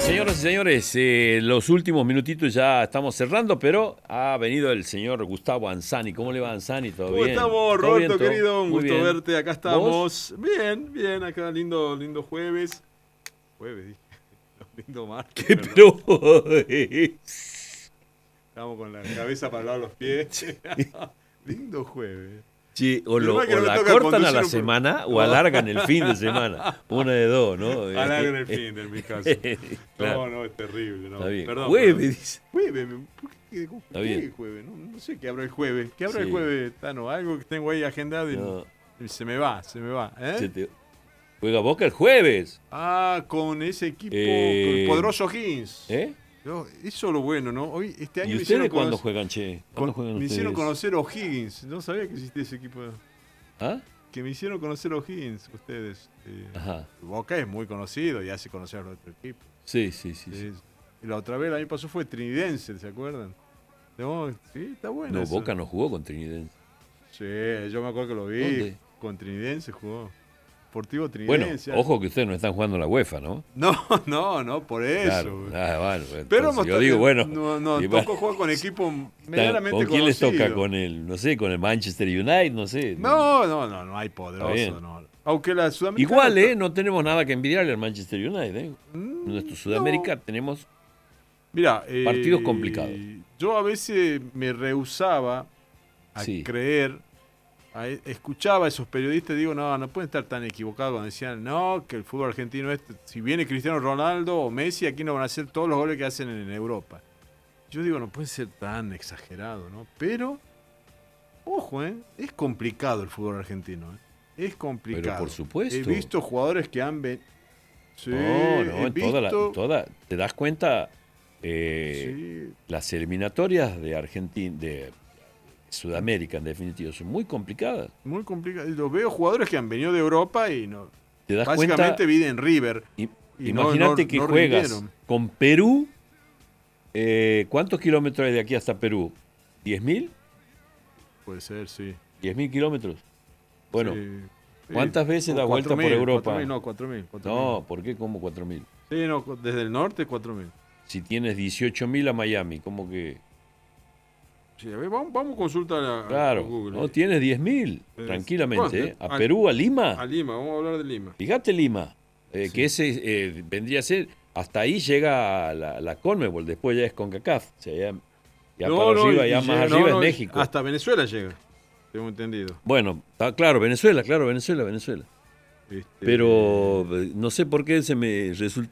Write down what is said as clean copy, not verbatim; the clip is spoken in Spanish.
Señoras y señores, los últimos minutitos ya estamos cerrando, pero ha venido el señor Gustavo Anzani. ¿Cómo le va, Anzani? ¿Todo ¿Cómo bien? estamos, ¿Todo Roberto, bien? querido? Un Muy gusto bien. verte. Acá ¿Vos? estamos. Bien, bien, acá lindo jueves. Jueves, dije. Lindo martes, ¿Qué perdón. pero? Estamos con la cabeza para el lado de los pies. Lindo jueves. Sí, o, Menos mal que o no me la toca cortan a conducir la un semana o No, alargan el fin de semana. Una de dos, ¿no? alargan el fin, en mi caso. Claro, No, es terrible. No. está bien. Perdón, Jueves, perdón. dice. Jueves, ¿por qué, Está qué bien. jueves? No sé qué habrá el jueves. ¿Qué habrá el Sí. jueves, Tano? Algo que tengo ahí agendado No, y se me va. se te- Juega Boca el jueves. Ah, con ese equipo, con el Eh, poderoso Higgins. ¿Eh? No, eso es lo bueno, ¿no? Hoy, este año ¿Y me hicieron ustedes cuándo conocer, juegan, che? ¿Cuándo juegan me hicieron ustedes? conocer a O'Higgins. No sabía que existía ese equipo. ¿Ah? Que me hicieron conocer a O'Higgins, ustedes. Ajá. Boca es muy conocido y hace conocer a otro equipo. Sí, sí, sí. Sí. Y la otra vez, el año pasado fue Trinidense, ¿se acuerdan? No, sí, está bueno No, eso. Boca no jugó con Trinidad. Sí, yo me acuerdo que lo vi. ¿Dónde? Con Trinidense jugó. Deportivo Bueno, Trinidense. ojo que ustedes no están jugando la UEFA, ¿no? No, por eso. Claro. Bueno, Pero entonces yo digo, bueno, y va- tocó jugar con equipo medianamente ¿con quién les conocido. toca? ¿Con el, no sé, con el Manchester United? No sé. No hay poderoso, bien. no. Aunque la Sudamericana... Igual, no tenemos nada que envidiarle al Manchester United, ¿eh? En nuestro Sudamérica tenemos Mira, partidos complicados. yo a veces me rehusaba a Sí. creer, escuchaba a esos periodistas y digo, no pueden estar tan equivocados cuando decían, no, que el fútbol argentino es, si viene Cristiano Ronaldo o Messi, aquí no van a hacer todos los goles que hacen en Europa. Yo digo, no puede ser tan exagerado, ¿no? Pero, ojo, es complicado el fútbol argentino, es complicado. Pero por supuesto. He visto jugadores que han sí, No, he en visto... ¿te das cuenta? Sí, Las eliminatorias de Argentina, de Sudamérica en definitiva, son muy complicadas. muy complicado. Yo veo jugadores que han venido de Europa y no. ¿Te das Básicamente cuenta? viven en River. Y Imagínate que no juegas rindieron. con Perú. ¿Cuántos kilómetros hay de aquí hasta Perú? ¿10.000? Puede ser, sí. ¿10.000 kilómetros? Bueno, Sí. ¿cuántas veces da 4.000, vuelta por Europa? 4.000, no, 4.000. No, ¿por qué como 4.000? Sí, no, desde el norte 4.000. Si tienes 18.000 a Miami, ¿cómo que? Sí, a ver, vamos a consultar a Claro, Google. no, tienes 10.000, tranquilamente. ¿Eh? ¿A Perú, a Lima? A Lima, vamos a hablar de Lima. Fíjate Lima, Sí. que ese vendría a ser, hasta ahí llega la Conmebol, después ya es CONCACAF, o sea, ya para arriba, ya más arriba es México. Hasta Venezuela llega, tengo entendido. Bueno, está claro, Venezuela. Este, Pero no sé por qué se me resulta